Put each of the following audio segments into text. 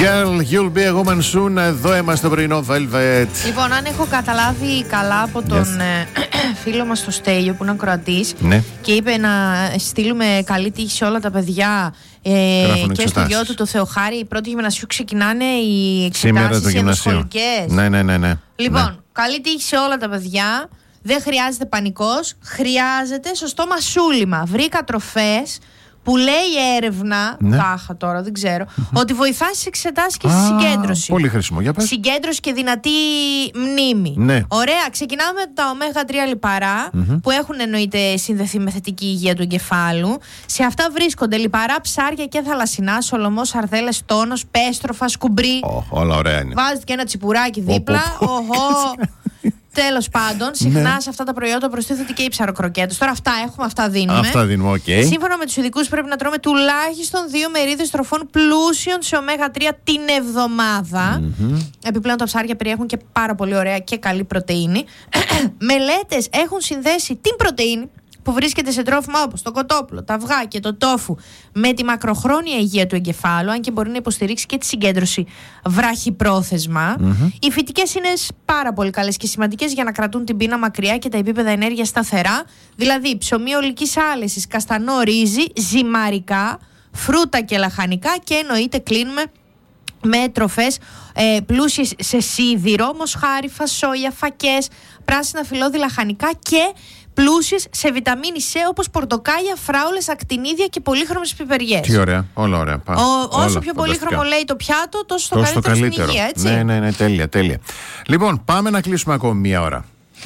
Girl, you'll be a woman soon. Εδώ είμαστε στο πρωινό Velvet. Λοιπόν, αν έχω καταλάβει καλά από τον φίλο μας το Στέλιο που είναι ακροατής, ναι, και είπε να στείλουμε καλή τύχη σε όλα τα παιδιά και στο γιο του το Θεοχάρη. Η πρώτη γυμνασίου ξεκινάνε οι εξετάσεις ενδοσχολικές. Ναι. Λοιπόν, καλή τύχη σε όλα τα παιδιά. Δεν χρειάζεται πανικός. Χρειάζεται σωστό μασούλημα. Βρήκα τροφές που λέει η έρευνα, τάχα τώρα, δεν ξέρω, ότι βοηθά στις εξετάσεις και στη συγκέντρωση. Πολύ χρήσιμο, για πες. Συγκέντρωση και δυνατή μνήμη. Ναι. Ωραία, ξεκινάμε με τα ω3 λιπαρά, που έχουν εννοείται συνδεθεί με θετική υγεία του εγκεφάλου. Σε αυτά βρίσκονται λιπαρά, ψάρια και θαλασσινά, σολομό, σαρδέλες, τόνος, πέστροφα, σκουμπρί. Όλα ωραία είναι. Βάζετε και ένα τσιπουράκι δίπλα. Τέλος πάντων, συχνά σε αυτά τα προϊόντα προστίθεται και οι ψαροκροκέτες. Τώρα αυτά έχουμε, αυτά δίνουμε. Αυτά δίνουμε, οκ. Σύμφωνα με τους ειδικούς, πρέπει να τρώμε τουλάχιστον 2 μερίδες τροφών πλούσιων σε ω3 την εβδομάδα. Επιπλέον, τα ψάρια περιέχουν και πάρα πολύ ωραία και καλή πρωτεΐνη. Μελέτες έχουν συνδέσει την πρωτεΐνη που βρίσκεται σε τρόφιμα όπως το κοτόπουλο, τα αυγά και το τόφου με τη μακροχρόνια υγεία του εγκεφάλου, αν και μπορεί να υποστηρίξει και τη συγκέντρωση βράχυπρόθεσμα. Οι φυτικές είναι πάρα πολύ καλές και σημαντικές για να κρατούν την πείνα μακριά και τα επίπεδα ενέργειας σταθερά. Δηλαδή ψωμί ολικής άλεσης, καστανό ρύζι, ζυμαρικά, φρούτα και λαχανικά, και εννοείται κλείνουμε με τροφές πλούσιες σε σίδηρο, μοσχάρι, φασόλια, φακές, πράσινα φυλλώδη λαχανικά και πλούσιες σε βιταμίνη C, όπως πορτοκάλια, φράουλες, ακτινίδια και πολύχρωμες πιπεριές. Τι ωραία, όλα ωραία. Όσο πιο πολύχρωμο λέει το πιάτο, τόσο το καλύτερο στην υγεία, έτσι. Ναι, τέλεια. Λοιπόν, πάμε να κλείσουμε ακόμη μία ώρα.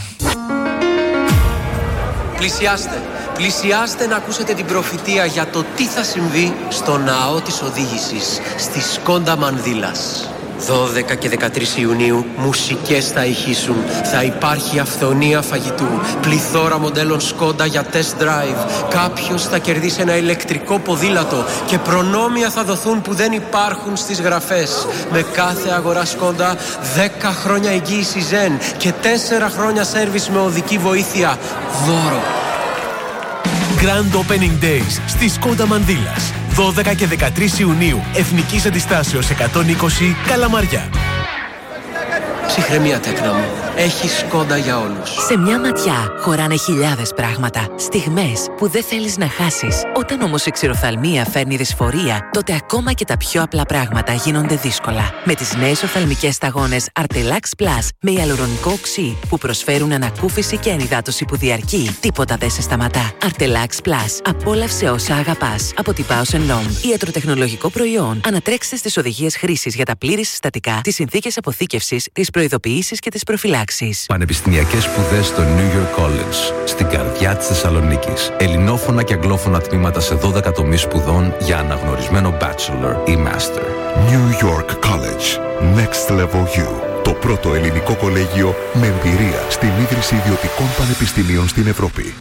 Πλησιάστε να ακούσετε την προφητεία για το τι θα συμβεί στο ναό της οδήγησης στη Σκόντα Μανδύλας. 12 και 13 Ιουνίου μουσικές θα ηχήσουν. Θα υπάρχει αυθονία φαγητού, πληθώρα μοντέλων Σκόντα για test drive. Κάποιος θα κερδίσει ένα ηλεκτρικό ποδήλατο και προνόμια θα δοθούν που δεν υπάρχουν στις γραφές. Με κάθε αγορά Σκόντα 10 χρόνια εγγύηση Zen και 4 χρόνια σέρβις με οδική βοήθεια δώρο. Grand Opening Days στη Σκόντα Μανδύλας. 12 και 13 Ιουνίου. Εθνικής Αντιστάσεως 120 Καλαμαριά. Ψυχραιμία, τέκνα μου. Έχει Σκόντα για όλους. Σε μια ματιά χωράνε χιλιάδες πράγματα. Στιγμές που δεν θέλεις να χάσεις. Όταν όμως η ξηροφθαλμία φέρνει δυσφορία, τότε ακόμα και τα πιο απλά πράγματα γίνονται δύσκολα. Με τις νέες οφθαλμικές σταγόνες Artelax Plus με ιαλουρονικό οξύ που προσφέρουν ανακούφιση και ενυδάτωση που διαρκεί, τίποτα δεν σε σταματά. Artelax Plus. Απόλαυσε όσα αγαπάς. Από την Bausch & Lomb. Ιατροτεχνολογικό προϊόν. Ανατρέξτε στις οδηγίες χρήσης για τα πλήρη συστατικά, τις συνθήκες αποθήκευσης, τις προειδοποιήσεις και τις προφυλάξεις. Πανεπιστημιακές σπουδές στο New York College, στην καρδιά της Θεσσαλονίκης. Ελληνόφωνα και αγγλόφωνα τμήματα σε 12 τομείς σπουδών για αναγνωρισμένο bachelor ή master. New York College. Next Level You. Το πρώτο ελληνικό κολέγιο με εμπειρία στην ίδρυση ιδιωτικών πανεπιστημίων στην Ευρώπη.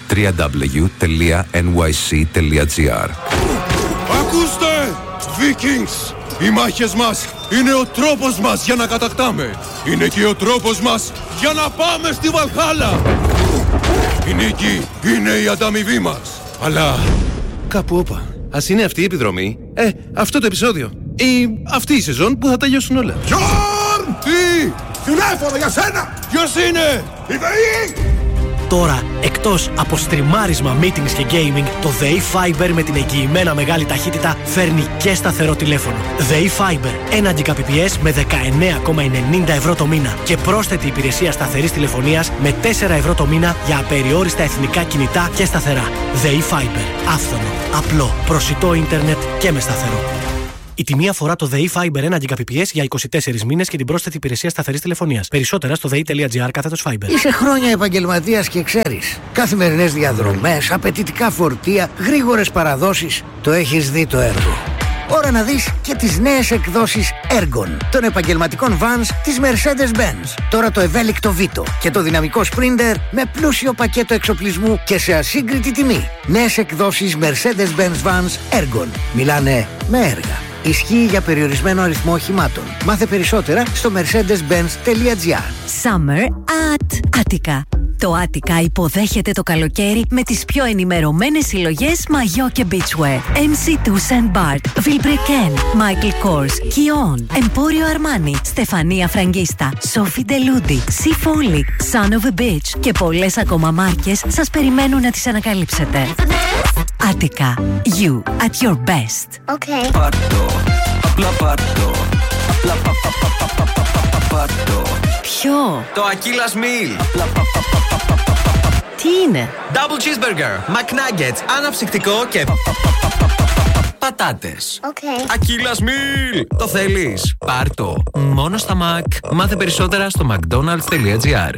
www.nyc.gr. Ακούστε! Vikings! Οι μάχες μας είναι ο τρόπος μας για να κατακτάμε. Είναι και ο τρόπος μας για να πάμε στη Βαλχάλα. Η νίκη είναι η ανταμοιβή μας. Αλλά κάπου όπα. Ας είναι αυτή η επιδρομή, αυτό το επεισόδιο, ή αυτή η σεζόν που θα τελειώσουν όλα. Γιόρν! Τι! Τηλέφωνο για σένα! Ποιος είναι? Η ΔΕΗ! Τώρα, εκτός από στριμάρισμα, meetings και gaming, το ΔΕΗ Fiber με την εγγυημένα μεγάλη ταχύτητα φέρνει και σταθερό τηλέφωνο. ΔΕΗ Fiber, 1 Gbps με 19,90 ευρώ το μήνα και πρόσθετη υπηρεσία σταθερής τηλεφωνίας με 4 ευρώ το μήνα για απεριόριστα εθνικά κινητά και σταθερά. ΔΕΗ Fiber, άφθονο, απλό, προσιτό ίντερνετ και με σταθερό. Η τιμή αφορά το ΔΕΗ Fiber 1 Gbps για 24 μήνες και την πρόσθετη υπηρεσία σταθερής τηλεφωνίας. Περισσότερα στο dei.gr/Fiber. Είσαι χρόνια επαγγελματίας και ξέρεις. Καθημερινές διαδρομές, απαιτητικά φορτία, γρήγορες παραδόσεις. Το έχεις δει το έργο. Ώρα να δεις και τις νέες εκδόσεις Ergon των επαγγελματικών vans της Mercedes-Benz. Τώρα το ευέλικτο Vito και το δυναμικό Sprinter με πλούσιο πακέτο εξοπλισμού και σε ασύγκριτη τιμή. Νέες εκδόσεις Mercedes-Benz vans Ergon. Μιλάνε με έργα. Ισχύει για περιορισμένο αριθμό οχημάτων. Μάθε περισσότερα στο mercedes-benz.gr. Summer at Attica. Το Attica υποδέχεται το καλοκαίρι με τις πιο ενημερωμένες συλλογές μαγιό και beachwear. MC2 Saint Bart, Vilebrequin, Michael Kors, Kion, Emporio Armani, Στεφανία Φραγκίστα, Sophie Deludi, Sea Folly, Son of a Beach και πολλές ακόμα μάρκες σας περιμένουν να τις ανακαλύψετε. Attica, you at your best. Okay. Πάρτο, απλά πάρτο. Απλά πάρτο. Ποιο? Το Aquillas Meal. Τι είναι? Double cheeseburger, McNuggets, αναψυκτικό και πατάτες. Okay. Aquillas Meal. Το θέλεις? Πάρτο. Μόνο στα Mac. Μάθε περισσότερα στο mcdonalds.gr.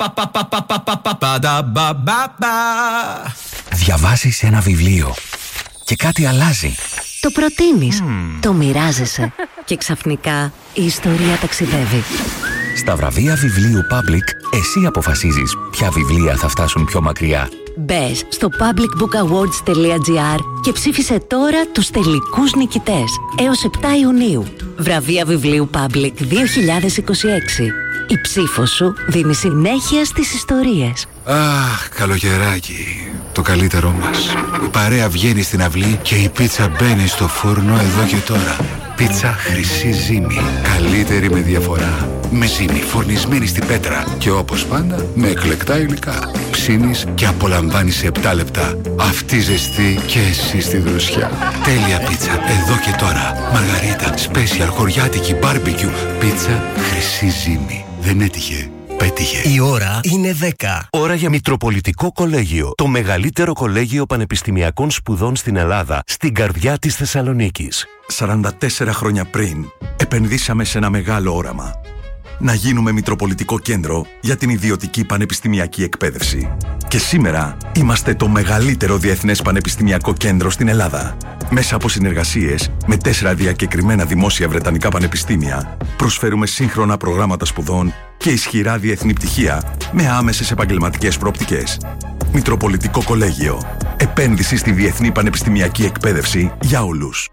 Διαβάζεις ένα βιβλίο και κάτι αλλάζει. Το προτείνεις, το μοιράζεσαι και ξαφνικά η ιστορία ταξιδεύει. Στα βραβεία βιβλίου Public, εσύ αποφασίζεις ποια βιβλία θα φτάσουν πιο μακριά. Μπες στο publicbookawards.gr και ψήφισε τώρα τους τελικούς νικητές έως 7 Ιουνίου. Βραβεία βιβλίου Public 2026. Η ψήφος σου δίνει συνέχεια στις ιστορίες. Αχ, καλοκαιράκι. Το καλύτερό μας. Η παρέα βγαίνει στην αυλή και η πίτσα μπαίνει στο φούρνο εδώ και τώρα. Πίτσα Χρυσή Ζύμη. Καλύτερη με διαφορά. Με ζύμη φουρνισμένη στην πέτρα. Και όπως πάντα με εκλεκτά υλικά. Ψήνεις και απολαμβάνεις σε 7 λεπτά. Αυτή ζεστή και εσύ στη δροσιά. Τέλεια πίτσα εδώ και τώρα. Μαργαρίτα, special, χωριάτικη, μπάρμπικιου. Πίτσα Χρυσή Ζύμη. Δεν έτυχε. Πέτυχε. Η ώρα είναι 10. Ώρα για Μητροπολιτικό Κολέγιο. Το μεγαλύτερο κολέγιο πανεπιστημιακών σπουδών στην Ελλάδα, στην καρδιά της Θεσσαλονίκης. 44 χρόνια πριν, επενδύσαμε σε ένα μεγάλο όραμα. Να γίνουμε Μητροπολιτικό Κέντρο για την ιδιωτική πανεπιστημιακή εκπαίδευση. Και σήμερα είμαστε το μεγαλύτερο διεθνές πανεπιστημιακό κέντρο στην Ελλάδα. Μέσα από συνεργασίες με 4 διακεκριμένα δημόσια βρετανικά πανεπιστήμια, προσφέρουμε σύγχρονα προγράμματα σπουδών και ισχυρά διεθνή πτυχία με άμεσες επαγγελματικές προοπτικές. Μητροπολιτικό Κολέγιο. Επένδυση στη διεθνή πανεπιστημιακή εκπαίδευση για όλους.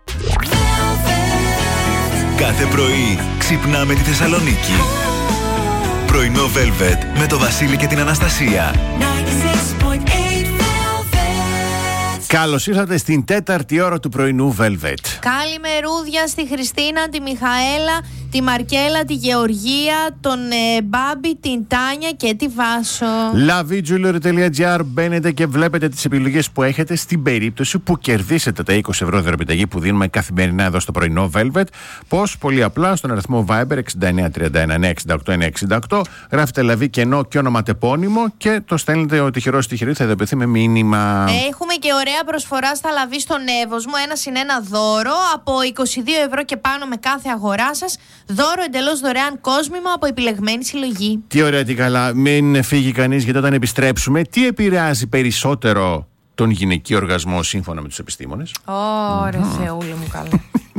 Κάθε πρωί ξυπνάμε τη Θεσσαλονίκη. Πρωινό Velvet με το Βασίλη και την Αναστασία. Καλώς ήρθατε στην 4η ώρα του πρωινού Velvet. Καλημερούδια στη Χριστίνα, τη Μιχαέλα, τη Μαρκέλα, τη Γεωργία, τον Μπάμπη, την Τάνια και τη Βάσο. lavijewelry.gr. Μπαίνετε και βλέπετε τις επιλογές που έχετε στην περίπτωση που κερδίσετε τα 20 ευρώ δωρεπιταγή που δίνουμε καθημερινά εδώ στο πρωινό Velvet. Πώς? Πολύ απλά, στον αριθμό Viber 6931-968-968 γράφετε λαβή κενό και ονοματεπώνυμο και το στέλνετε ο τυχερός ή τυχερή, θα ειδοποιηθεί με μήνυμα. Έχουμε και ωραία προσφορά στα λαβή στον Εύωσμο, 1+1 δώρο από 22 ευρώ και πάνω με κάθε αγορά σας. Δώρο εντελώς δωρεάν κόσμημα από επιλεγμένη συλλογή. Τι ωραία, τι καλά. Μην φύγει κανείς, γιατί όταν επιστρέψουμε, τι επηρεάζει περισσότερο τον γυναικείο οργασμό σύμφωνα με τους επιστήμονες? Ωρε Θεούλη μου, καλά.